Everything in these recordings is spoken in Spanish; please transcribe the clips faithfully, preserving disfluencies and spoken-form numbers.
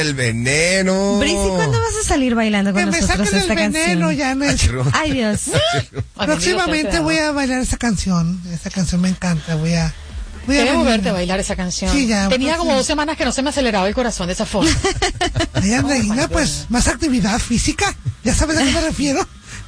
El veneno. Brisi, ¿cuándo vas a salir bailando con que nosotros me saquen esta el veneno, canción? ya no es. Ay, Dios. Próximamente voy a bailar esa canción. Esa canción me encanta. Voy a. Voy a Queremos verte bailar esa canción. Sí, ya, Tenía pues, como sí. dos semanas que no se me aceleraba el corazón de esa forma. Ay, Andreina, pues, más actividad física. ¿Ya sabes a qué me refiero?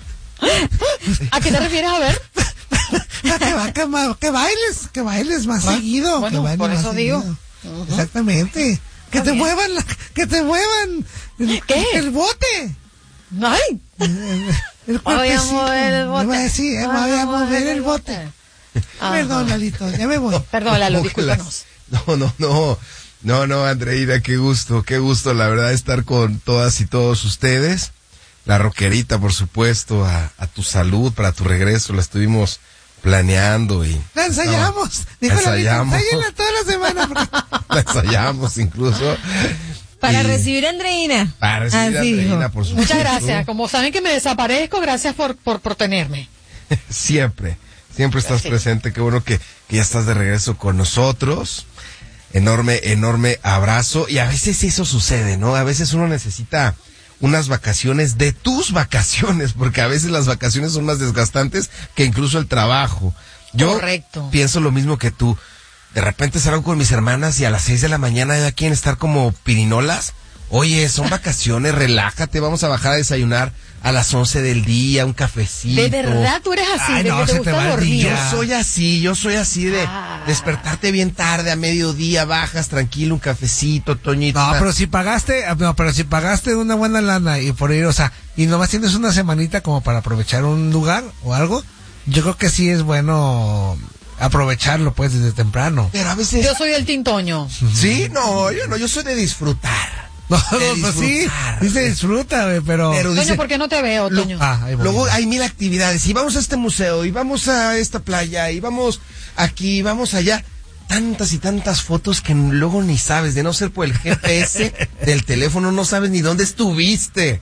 ¿A qué te refieres? A ver. A que, va- que, ma- que bailes, que bailes más Ah, seguido. bueno, que bailes por más eso digo. seguido. Ujú. Exactamente. Que Está te bien. muevan, la- que te muevan el, ¿Qué? el bote. Ay. El Voy a cuerpecito. mover el bote. Me va a decir, eh, voy a mover el bote. Ajá. Perdón, Lalito, ya me voy. Perdón, Lalo, ¿Cómo que discúlpanos. las- No, no, no. No, no, Andreina, qué gusto, qué gusto, la verdad, estar con todas y todos ustedes. La rockerita, por supuesto, a, a tu salud, para tu regreso, la estuvimos planeando y... La ensayamos. No, Dijo Lalito, ensayamos. ensáyenla toda la semana. porque- La ensayamos incluso. Para Y- recibir a Andreina. Para recibir a Así Andreina, dijo. por supuesto. Muchas gracias. Como saben que me desaparezco, gracias por, por, por tenerme. Siempre, siempre estás Sí. presente. Qué bueno que, que ya estás de regreso con nosotros. Enorme, enorme abrazo. Y a veces eso sucede, ¿no? A veces uno necesita unas vacaciones de tus vacaciones, porque a veces las vacaciones son más desgastantes que incluso el trabajo. Yo Correcto. pienso lo mismo que tú. De repente salgo con mis hermanas y a las seis de la mañana ya quieren estar como pirinolas. Oye, son vacaciones, relájate, vamos a bajar a desayunar a las once del día, un cafecito. De verdad, tú eres así, Ay, de no, que te se te gusta va el dormir. día. Yo soy así, yo soy así de Ah. despertarte bien tarde, a mediodía, bajas tranquilo, un cafecito, Toñito. No, una- pero si pagaste, no, pero si pagaste una buena lana y por ir, o sea, y nomás tienes una semanita como para aprovechar un lugar o algo, yo creo que sí es bueno aprovecharlo pues desde temprano. Pero a veces... Yo soy el tintoño. Sí, no, yo no, yo soy de disfrutar. No, De no, pues sí, disfrutar. sí se disfruta, güey, pero... Pero Toño, dice- ¿por qué no te veo, Lo- Toño? Ah, ahí voy. Luego hay mil actividades, y vamos a este museo, y vamos a esta playa, y vamos aquí, y vamos allá. Tantas y tantas fotos que luego ni sabes, de no ser por el G P S del teléfono, no sabes ni dónde estuviste.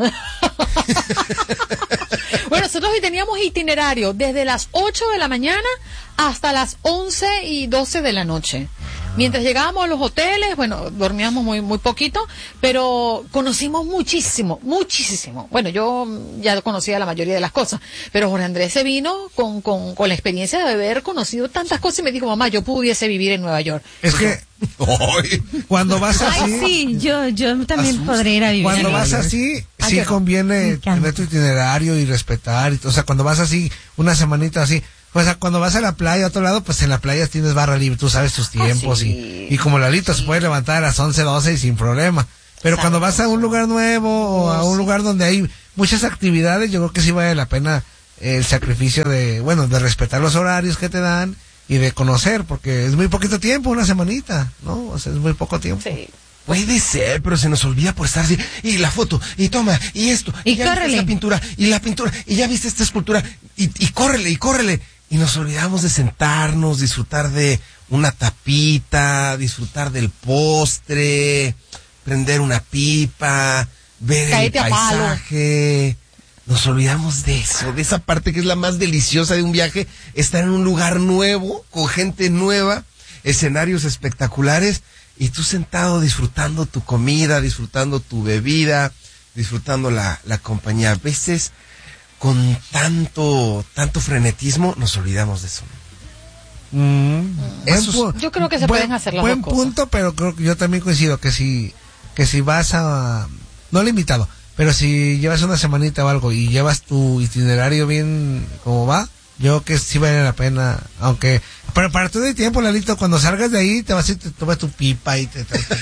Bueno, nosotros hoy teníamos itinerario desde las ocho de la mañana hasta las once y doce de la noche. Mientras llegábamos a los hoteles, bueno, dormíamos muy muy poquito, pero conocimos muchísimo, muchísimo. Bueno, yo ya conocía la mayoría de las cosas, pero Jorge Andrés se vino con, con, con la experiencia de haber conocido tantas cosas y me dijo, mamá, yo pudiese vivir en Nueva York. Es que Ay, cuando vas así... Ay, sí, yo, yo también Asusta. podré ir a vivir. Cuando en vas Nueva York. así, Ah, sí yo no. conviene Me encanta. tener tu itinerario y respetar. y- O sea, cuando vas así, una semanita así, o sea, cuando vas a la playa a otro lado, pues en la playa tienes barra libre, tú sabes tus tiempos sí. y, y como Lalito se puede levantar a las once, doce y sin problema. Pero cuando vas a un lugar nuevo o a un lugar donde hay muchas actividades, yo creo que sí vale la pena el sacrificio de, bueno, de respetar los horarios que te dan y de conocer, porque es muy poquito tiempo, una semanita, ¿no? O sea, es muy poco tiempo. Sí. puede ser, pero se nos olvida por estar así, y la foto, y toma, y esto, Y ya viste córrele. esta pintura, y la pintura, y ya viste esta escultura, y, y córrele, y córrele. Y nos olvidamos de sentarnos, disfrutar de una tapita, disfrutar del postre, prender una pipa, ver Cáete el a palo. paisaje. Nos olvidamos de eso, de esa parte que es la más deliciosa de un viaje, estar en un lugar nuevo, con gente nueva, escenarios espectaculares, y tú sentado disfrutando tu comida, disfrutando tu bebida, disfrutando la, la compañía. A veces, con tanto, tanto frenetismo, nos olvidamos de eso. Mm, Eso es- buen pu- Yo creo que se buen- pueden hacer las buen dos cosas. punto, pero creo que yo también coincido que si que si vas a no limitado, pero si llevas una semanita o algo y llevas tu itinerario bien como va, yo creo que sí vale la pena, aunque pero para todo el tiempo, Lalito, cuando salgas de ahí te vas y te tomas tu pipa y te, te- te-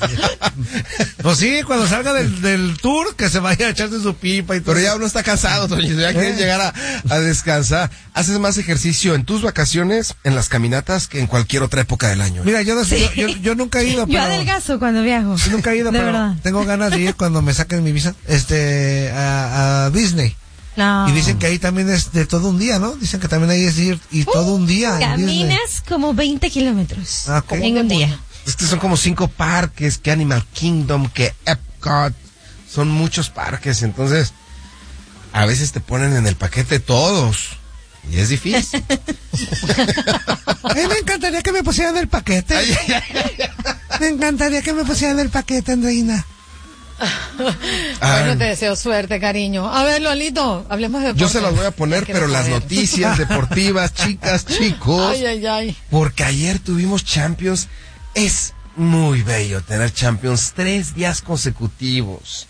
pues sí, cuando salga del, del tour que se vaya a echarse su pipa y todo. Pero ya uno está cansado, Toñito, ya quieres Eh. llegar a, a descansar. Haces más ejercicio en tus vacaciones, en las caminatas, que en cualquier otra época del año. Mira, yo, no sé, yo, yo, yo nunca he ido, Yo pero adelgazo cuando viajo. Yo nunca he ido, De pero verdad. tengo ganas de ir cuando me saquen mi visa, este, a, a Disney. No. Y dicen que ahí también es de todo un día, ¿no? Dicen que también ahí es ir y todo un día. en Disney. Caminas como veinte kilómetros Ah, ok. en un día. Es que son como cinco parques, que Animal Kingdom, que Epcot. Son muchos parques, entonces a veces te ponen en el paquete todos. Y es difícil. A mí me encantaría que me pusieran el paquete. Ay, ay, ay, ay. Me encantaría que me pusieran el paquete, Andreina. Bueno, te deseo suerte, cariño. A ver, Lolito, hablemos de deporte. Yo se las voy a poner, pero saber. las noticias deportivas, chicas, chicos. Ay, ay, ay. Porque ayer tuvimos Champions. Es muy bello tener Champions tres días consecutivos.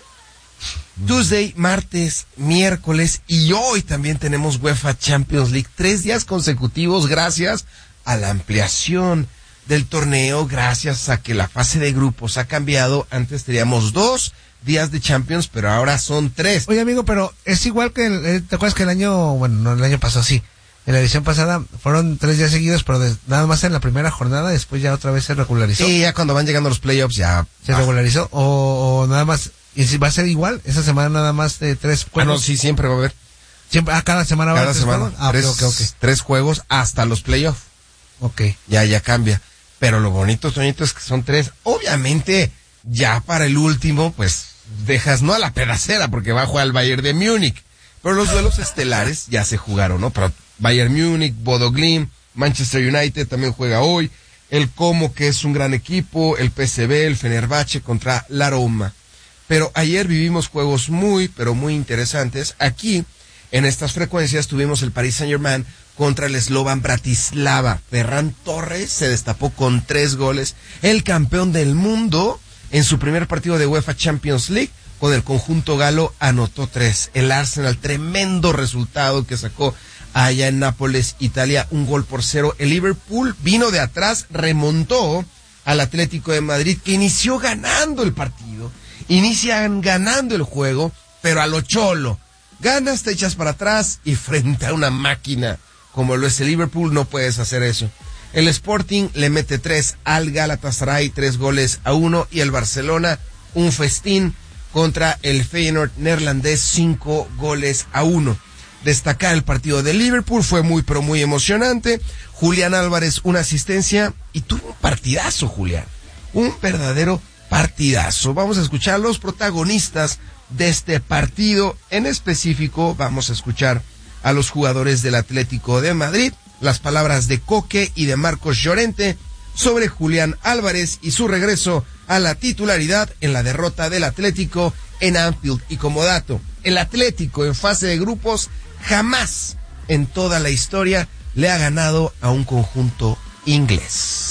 Tuesday, martes, miércoles y hoy también tenemos UEFA Champions League. Tres días consecutivos gracias a la ampliación del torneo, gracias a que la fase de grupos ha cambiado. Antes teníamos dos días de Champions, pero ahora son tres. Oye, amigo, pero es igual que, el, ¿te acuerdas que el año, bueno, no el año pasado, sí, en la edición pasada fueron tres días seguidos, pero de, nada más en la primera jornada, después ya otra vez se regularizó? Sí, ya cuando van llegando los playoffs ya... ¿Se ah. regularizó? O, o nada más, y si va a ser igual, esa semana nada más de tres Ah, juegos. no, sí, siempre va a haber. Siempre, ah, cada semana va a Cada haber tres semana. juegos. Ah, tres, ok, ok, tres juegos hasta los playoffs. ok. Ya, ya cambia. Pero lo bonito, Toñito, es que son tres. Obviamente, ya para el último, pues, dejas no a la pedacera, porque va a jugar el Bayern de Múnich. Pero los duelos estelares ya se jugaron, ¿no? Pero Bayern Múnich, Bodo Glimt, Manchester United también juega hoy. El Como, que es un gran equipo, el P S V, el Fenerbahce contra la Roma. Pero ayer vivimos juegos muy, pero muy interesantes. Aquí, en estas frecuencias, tuvimos el Paris Saint-Germain contra el Slovan Bratislava. Ferran Torres se destapó con tres goles. El campeón del mundo, en su primer partido de UEFA Champions League, con el conjunto galo, anotó tres. El Arsenal, tremendo resultado que sacó allá en Nápoles, Italia, un gol por cero. El Liverpool vino de atrás, remontó al Atlético de Madrid, que inició ganando el partido. Inician ganando el juego, pero a lo cholo. Ganas, te echas para atrás y frente a una máquina como lo es el Liverpool no puedes hacer eso. El Sporting le mete tres al Galatasaray, tres goles a uno, y el Barcelona un festín contra el Feyenoord neerlandés, cinco goles a uno. Destacar el partido de Liverpool, fue muy pero muy emocionante. Julián Álvarez una asistencia y tuvo un partidazo, Julián. Un verdadero partidazo. Vamos a escuchar los protagonistas de este partido. En específico, vamos a escuchar a los jugadores del Atlético de Madrid, las palabras de Coque y de Marcos Llorente sobre Julián Álvarez y su regreso a la titularidad en la derrota del Atlético en Anfield. Y como dato, el Atlético en fase de grupos jamás en toda la historia le ha ganado a un conjunto inglés.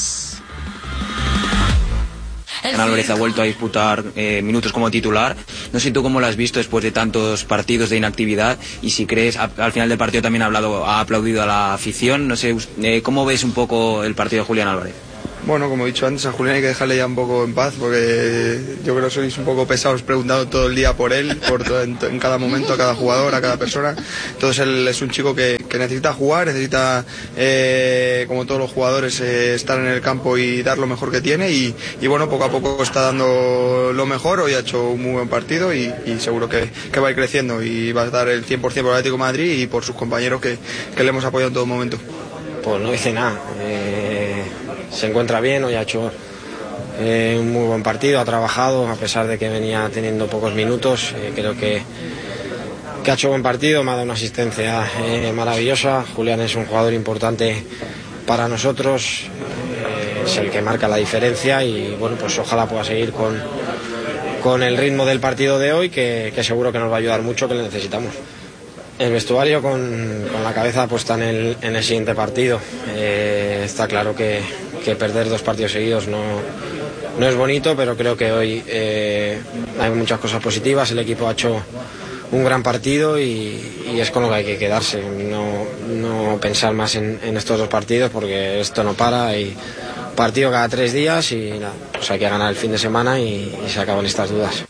Álvarez ha vuelto a disputar eh, minutos como titular. No sé tú cómo lo has visto después de tantos partidos de inactividad y si crees, a, al final del partido también ha hablado, ha aplaudido a la afición. No sé, eh, ¿cómo ves un poco el partido de Julián Álvarez? Bueno, como he dicho antes, a Julián hay que dejarle ya un poco en paz porque yo creo que sois un poco pesados preguntando todo el día por él, por todo, en, en cada momento, a cada jugador, a cada persona. Entonces él es un chico que, que necesita jugar, necesita, eh, como todos los jugadores, eh, estar en el campo y dar lo mejor que tiene y, y bueno, poco a poco está dando lo mejor. Hoy ha hecho un muy buen partido y, y seguro que, que va a ir creciendo y va a dar el cien por ciento por el Atlético de Madrid y por sus compañeros que, que le hemos apoyado en todo momento. Pues no dice nada. Eh... Se encuentra bien, hoy ha hecho eh, un muy buen partido, ha trabajado a pesar de que venía teniendo pocos minutos. Eh, creo que, que ha hecho buen partido, me ha dado una asistencia eh, maravillosa. Julián es un jugador importante para nosotros, eh, es el que marca la diferencia y bueno, pues ojalá pueda seguir con, con el ritmo del partido de hoy, que, que seguro que nos va a ayudar mucho, que le necesitamos. El vestuario con, con la cabeza puesta en el, en el siguiente partido. Eh, está claro que, que perder dos partidos seguidos no, no es bonito, pero creo que hoy eh, hay muchas cosas positivas. El equipo ha hecho un gran partido y, y es con lo que hay que quedarse. No, no pensar más en, en estos dos partidos porque esto no para. Y partido cada tres días y nada, pues hay que ganar el fin de semana y, y se acaban estas dudas.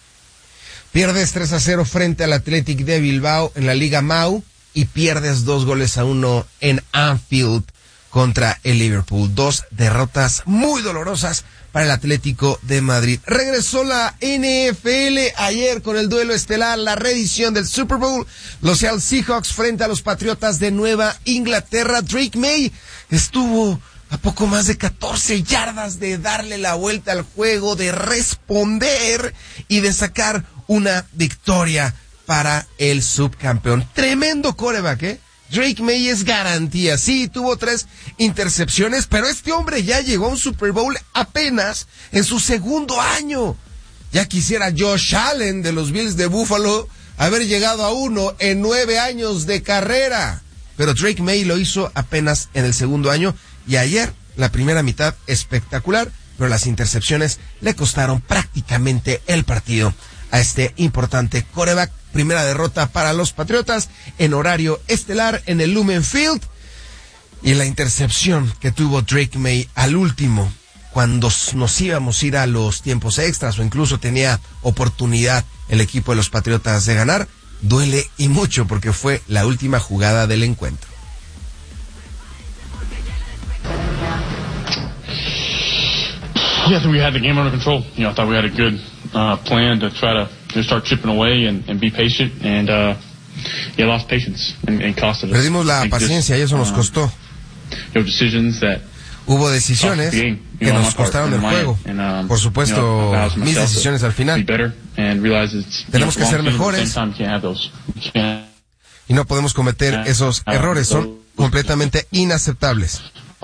Pierdes tres a cero frente al Athletic de Bilbao en la Liga M A U y pierdes dos goles a uno en Anfield contra el Liverpool. Dos derrotas muy dolorosas para el Atlético de Madrid. Regresó la N F L ayer con el duelo estelar, la reedición del Super Bowl. Los Seattle Seahawks frente a los Patriotas de Nueva Inglaterra. Drake May estuvo a poco más de catorce yardas de darle la vuelta al juego, de responder y de sacar una victoria para el subcampeón. Tremendo quarterback, ¿eh? Drake May es garantía. Sí, tuvo tres intercepciones, pero este hombre ya llegó a un Super Bowl apenas en su segundo año. Ya quisiera Josh Allen de los Bills de Buffalo haber llegado a uno en nueve años de carrera. Pero Drake May lo hizo apenas en el segundo año y ayer la primera mitad espectacular, pero las intercepciones le costaron prácticamente el partido a este importante quarterback. Primera derrota para los Patriotas en horario estelar en el Lumen Field. Y la intercepción que tuvo Drake May al último, cuando nos íbamos a ir a los tiempos extras o incluso tenía oportunidad el equipo de los Patriotas de ganar, duele y mucho porque fue la última jugada del encuentro. Yeah, I think we had the game under control. You know, I thought we had a good uh, plan to try to just start chipping away and, and be patient, and uh, yeah, lost patience and, and costed us. Perdimos la paciencia y eso nos costó. You know, decisions that Hubo decisiones que nos costaron el juego. Por supuesto, mis decisiones al final. Tenemos que ser mejores y no podemos cometer esos errores. Son completamente inaceptables.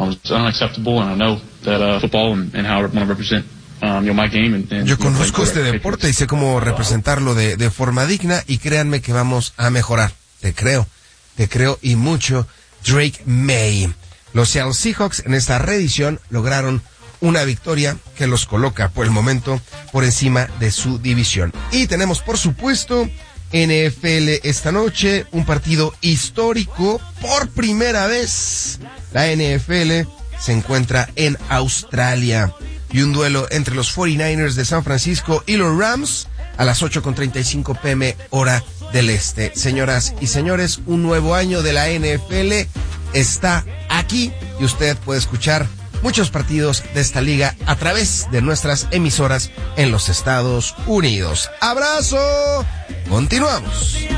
Yo conozco este deporte y sé cómo representarlo de, de forma digna y créanme que vamos a mejorar. Te creo, te creo y mucho. Drake May. Los Seattle Seahawks en esta reedición lograron una victoria que los coloca por el momento por encima de su división. Y tenemos, por supuesto, N F L esta noche, un partido histórico. Por primera vez, la N F L se encuentra en Australia. Y un duelo entre los cuarenta y nueve ers de San Francisco y los Rams a las ocho con treinta y cinco pm hora del este. Señoras y señores, un nuevo año de la N F L está aquí y usted puede escuchar muchos partidos de esta liga a través de nuestras emisoras en los Estados Unidos. ¡Abrazo! Continuamos.